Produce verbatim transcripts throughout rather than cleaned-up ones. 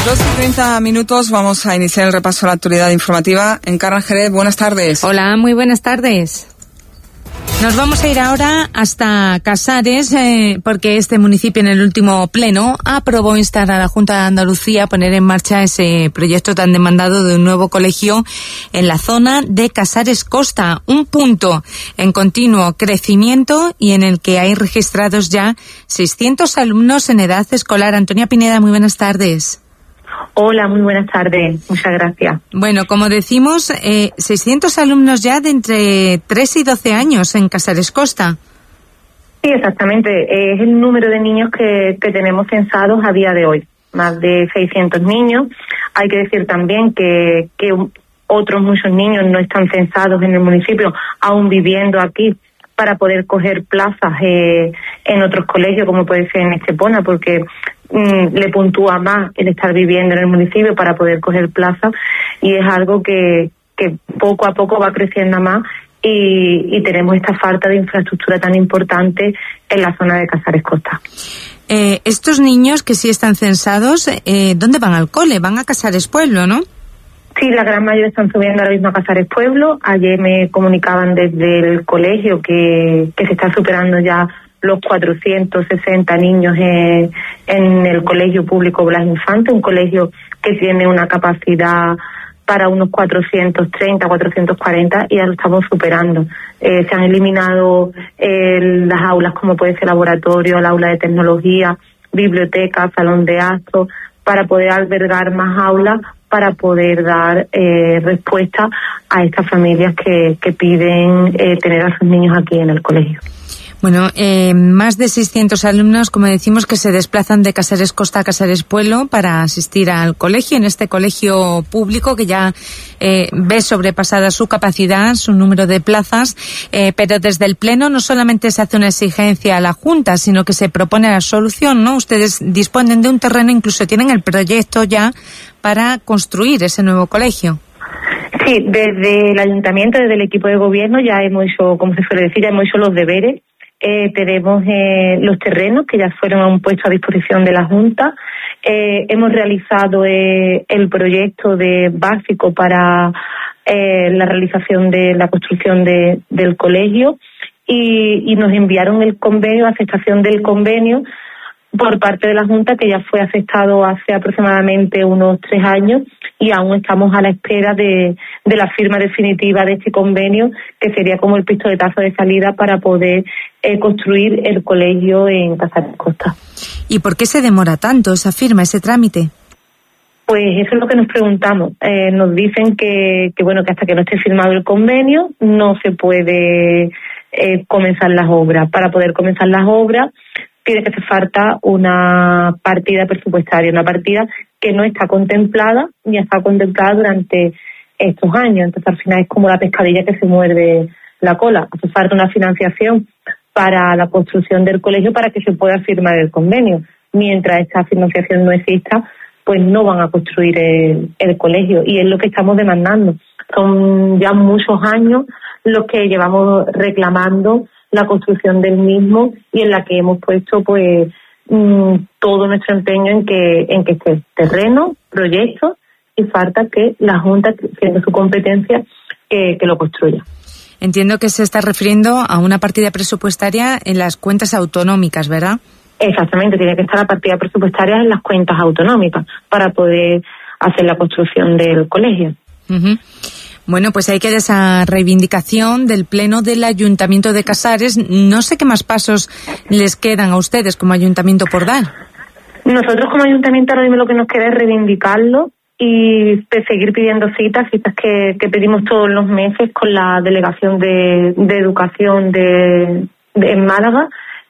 doce y treinta minutos, vamos a iniciar el repaso a la actualidad informativa. Encarna Jerez, buenas tardes. Hola, muy buenas tardes. Nos vamos a ir ahora hasta Casares, eh, porque este municipio en el último pleno aprobó instar a la Junta de Andalucía a poner en marcha ese proyecto tan demandado de un nuevo colegio en la zona de Casares Costa, un punto en continuo crecimiento y en el que hay registrados ya seiscientos alumnos en edad escolar. Antonia Pineda, muy buenas tardes. Hola, muy buenas tardes. Muchas gracias. Bueno, como decimos, eh, seiscientos alumnos ya de entre tres y doce años en Casares Costa. Sí, exactamente. Es el número de niños que, que tenemos censados a día de hoy. Más de seiscientos niños. Hay que decir también que, que otros muchos niños no están censados en el municipio, aún viviendo aquí, para poder coger plazas eh, en otros colegios, como puede ser en Estepona, porque mm, le puntúa más el estar viviendo en el municipio para poder coger plazas, y es algo que, que poco a poco va creciendo más, y, y tenemos esta falta de infraestructura tan importante en la zona de Casares Costa. Eh, estos niños que sí están censados, eh, ¿dónde van al cole? Van a Casares Pueblo, ¿no? Sí, la gran mayoría están subiendo ahora mismo a Casares Pueblo. Ayer me comunicaban desde el colegio que, que se están superando ya los cuatrocientos sesenta niños en, en el Colegio Público Blas Infante, un colegio que tiene una capacidad para unos cuatrocientos treinta, cuatrocientos cuarenta, y ya lo estamos superando. Eh, se han eliminado eh, las aulas como puede ser laboratorio, el aula de tecnología, biblioteca, salón de actos, para poder albergar más aulas, para poder dar eh, respuesta a estas familias que, que piden eh, tener a sus niños aquí en el colegio. Bueno, eh, más de seiscientos alumnos, como decimos, que se desplazan de Casares Costa a Casares Pueblo para asistir al colegio, en este colegio público que ya eh, ve sobrepasada su capacidad, su número de plazas, eh, pero desde el Pleno no solamente se hace una exigencia a la Junta, sino que se propone la solución, ¿no? Ustedes disponen de un terreno, incluso tienen el proyecto ya para construir ese nuevo colegio. Sí, desde el ayuntamiento, desde el equipo de gobierno, ya hemos hecho, como se suele decir, ya hemos hecho los deberes. Eh, tenemos eh, los terrenos que ya fueron puestos a disposición de la Junta. Eh, hemos realizado eh, el proyecto de básico para eh, la realización de la construcción de, del colegio, y, y nos enviaron el convenio, aceptación del convenio por parte de la Junta, que ya fue aceptado hace aproximadamente unos tres años, y aún estamos a la espera de, de la firma definitiva de este convenio, que sería como el pistoletazo de salida para poder eh, construir el colegio en Casares Costa. ¿Y por qué se demora tanto esa firma, ese trámite? Pues eso es lo que nos preguntamos. Eh, nos dicen que, que bueno que hasta que no esté firmado el convenio no se puede eh, comenzar las obras. Para poder comenzar las obras tiene que hacer falta una partida presupuestaria, una partida que no está contemplada ni está contemplada durante estos años. Entonces, al final es como la pescadilla que se muerde la cola. Hace falta una financiación para la construcción del colegio para que se pueda firmar el convenio. Mientras esta financiación no exista, pues no van a construir el, el colegio, y es lo que estamos demandando. Son ya muchos años los que llevamos reclamando la construcción del mismo, y en la que hemos puesto pues mmm, todo nuestro empeño en que en que esté terreno, proyectos, y falta que la Junta, siendo su competencia, que, que lo construya. Entiendo que se está refiriendo a una partida presupuestaria en las cuentas autonómicas, ¿verdad? Exactamente, tiene que estar la partida presupuestaria en las cuentas autonómicas para poder hacer la construcción del colegio. Uh-huh. Bueno, pues hay que dar esa reivindicación del Pleno del Ayuntamiento de Casares. No sé qué más pasos les quedan a ustedes como ayuntamiento por dar. Nosotros como ayuntamiento ahora mismo lo que nos queda es reivindicarlo y seguir pidiendo citas, citas que, que pedimos todos los meses con la Delegación de, de Educación de, de en Málaga,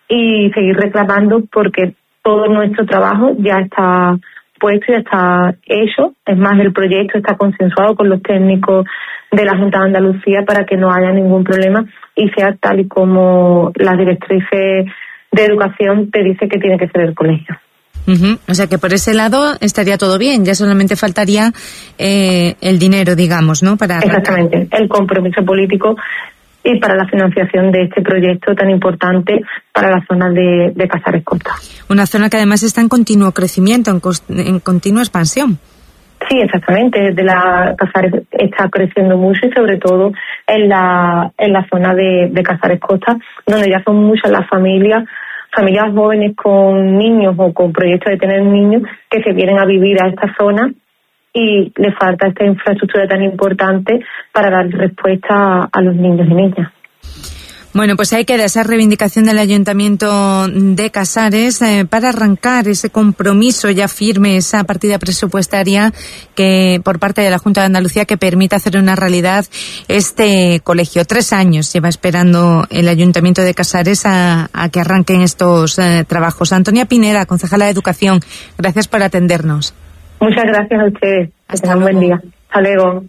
y seguir reclamando, porque todo nuestro trabajo ya está puesto, ya está hecho. Es más, el proyecto está consensuado con los técnicos de la Junta de Andalucía para que no haya ningún problema y sea tal y como las directrices de educación te dice que tiene que ser el colegio. Uh-huh. O sea que por ese lado estaría todo bien, ya solamente faltaría eh, el dinero, digamos, ¿no? Para Exactamente, el compromiso político y para la financiación de este proyecto tan importante para la zona de, de Casares Costa. Una zona que además está en continuo crecimiento, en, en continua expansión. Sí, exactamente. Desde la Casares está creciendo mucho y sobre todo en la en la zona de, de Casares Costa, donde ya son muchas las familias, familias jóvenes con niños o con proyectos de tener niños que se vienen a vivir a esta zona y le falta esta infraestructura tan importante para dar respuesta a, a los niños y niñas. Bueno, pues ahí queda esa reivindicación del Ayuntamiento de Casares eh, para arrancar ese compromiso ya firme, esa partida presupuestaria que por parte de la Junta de Andalucía que permita hacer una realidad este colegio. Tres años lleva esperando el Ayuntamiento de Casares a, a que arranquen estos eh, trabajos. Antonia Pineda, concejala de Educación, gracias por atendernos. Muchas gracias a ustedes. Que tengan un buen día. Hasta luego.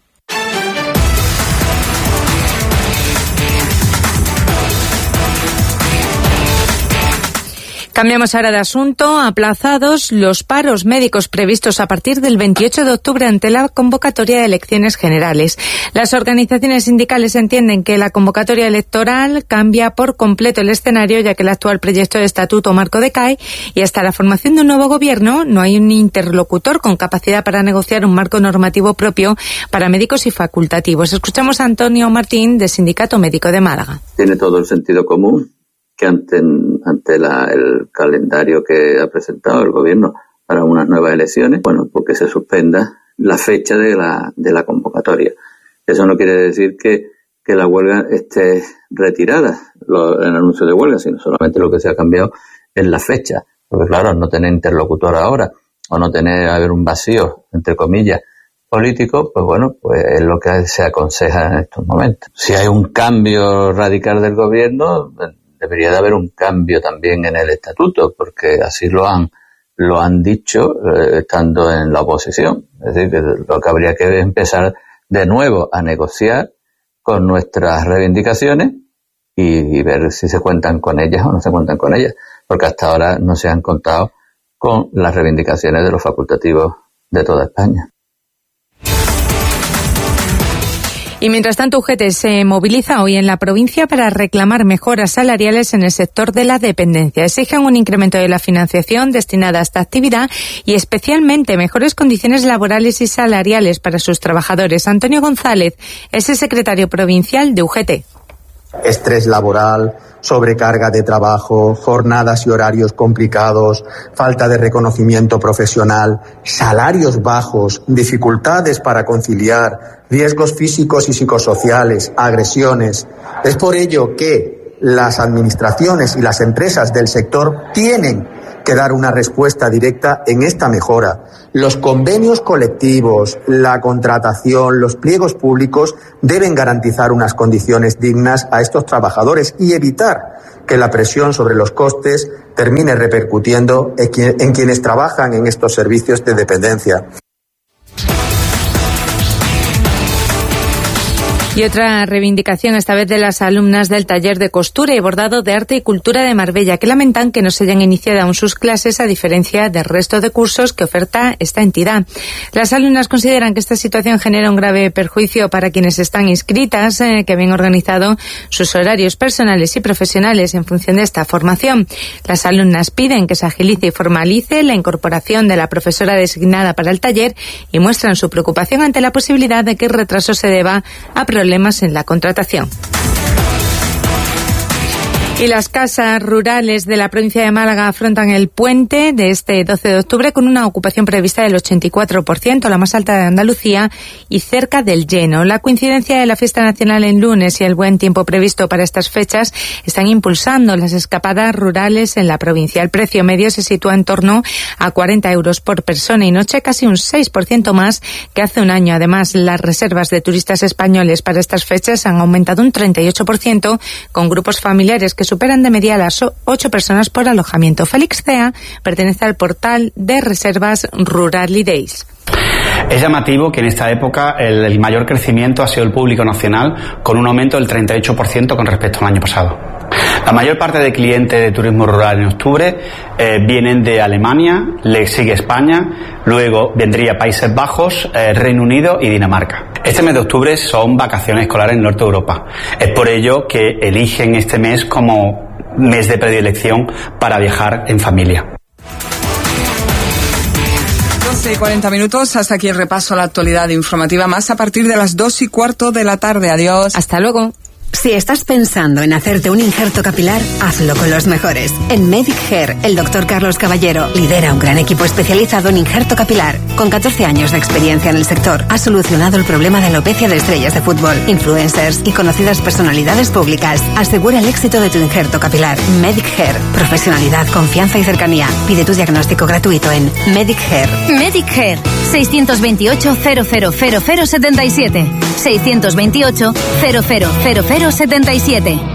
Cambiamos ahora de asunto. Aplazados los paros médicos previstos a partir del veintiocho de octubre ante la convocatoria de elecciones generales. Las organizaciones sindicales entienden que la convocatoria electoral cambia por completo el escenario, ya que el actual proyecto de estatuto marco decae y hasta la formación de un nuevo gobierno no hay un interlocutor con capacidad para negociar un marco normativo propio para médicos y facultativos. Escuchamos a Antonio Martín, de Sindicato Médico de Málaga. Tiene todo el sentido común que ante, ante la, el calendario que ha presentado el gobierno para unas nuevas elecciones, bueno, pues que se suspenda la fecha de la, de la convocatoria. Eso no quiere decir que, que la huelga esté retirada, lo, el anuncio de huelga, sino solamente lo que se ha cambiado es la fecha. Porque claro, al no tener interlocutor ahora, o no tener, haber un vacío, entre comillas, político, pues bueno, pues es lo que se aconseja en estos momentos. Si hay un cambio radical del gobierno, debería de haber un cambio también en el estatuto, porque así lo han lo han dicho eh, estando en la oposición. Es decir, que lo que habría que empezar de nuevo a negociar con nuestras reivindicaciones y, y ver si se cuentan con ellas o no se cuentan con ellas, porque hasta ahora no se han contado con las reivindicaciones de los facultativos de toda España. Y mientras tanto, U G T se moviliza hoy en la provincia para reclamar mejoras salariales en el sector de la dependencia. Exigen un incremento de la financiación destinada a esta actividad y especialmente mejores condiciones laborales y salariales para sus trabajadores. Antonio González es el secretario provincial de U G T. Estrés laboral, sobrecarga de trabajo, jornadas y horarios complicados, falta de reconocimiento profesional, salarios bajos, dificultades para conciliar, riesgos físicos y psicosociales, agresiones. Es por ello que las administraciones y las empresas del sector tienen que dar una respuesta directa en esta mejora. Los convenios colectivos, la contratación, los pliegos públicos deben garantizar unas condiciones dignas a estos trabajadores y evitar que la presión sobre los costes termine repercutiendo en quienes trabajan en estos servicios de dependencia. Y otra reivindicación, esta vez de las alumnas del taller de costura y bordado de arte y cultura de Marbella, que lamentan que no se hayan iniciado aún sus clases a diferencia del resto de cursos que oferta esta entidad. Las alumnas consideran que esta situación genera un grave perjuicio para quienes están inscritas, eh, que habían organizado sus horarios personales y profesionales en función de esta formación. Las alumnas piden que se agilice y formalice la incorporación de la profesora designada para el taller y muestran su preocupación ante la posibilidad de que el retraso se deba a problemas problemas en la contratación. Y las casas rurales de la provincia de Málaga afrontan el puente de este doce de octubre con una ocupación prevista del ochenta y cuatro por ciento, la más alta de Andalucía y cerca del lleno. La coincidencia de la fiesta nacional en lunes y el buen tiempo previsto para estas fechas están impulsando las escapadas rurales en la provincia. El precio medio se sitúa en torno a cuarenta euros por persona y noche, casi un seis por ciento más que hace un año. Además, las reservas de turistas españoles para estas fechas han aumentado un treinta y ocho por ciento, con grupos familiares que superan de media las ocho personas por alojamiento. Félix Cea pertenece al portal de reservas Rurally Days. Es llamativo que en esta época el, el mayor crecimiento ha sido el público nacional, con un aumento del treinta y ocho por ciento con respecto al año pasado. La mayor parte de clientes de turismo rural en octubre eh, vienen de Alemania, le sigue España, luego vendría Países Bajos, eh, Reino Unido y Dinamarca. Este mes de octubre son vacaciones escolares en el norte de Europa. Es por ello que eligen este mes como mes de predilección para viajar en familia. doce y cuarenta minutos, hasta aquí el repaso a la actualidad informativa, más a partir de las dos y cuarto de la tarde. Adiós. Hasta luego. Si estás pensando en hacerte un injerto capilar, hazlo con los mejores. En Medic Hair, el doctor Carlos Caballero lidera un gran equipo especializado en injerto capilar. Con catorce años de experiencia en el sector, ha solucionado el problema de alopecia de estrellas de fútbol, influencers y conocidas personalidades públicas. Asegura el éxito de tu injerto capilar. Medic Hair. Profesionalidad, confianza y cercanía. Pide tu diagnóstico gratuito en Medic Hair. Medic Hair. seiscientos veintiocho, cero cero cero cero setenta y siete. seiscientos veintiocho, cero cero cero cero setenta y siete.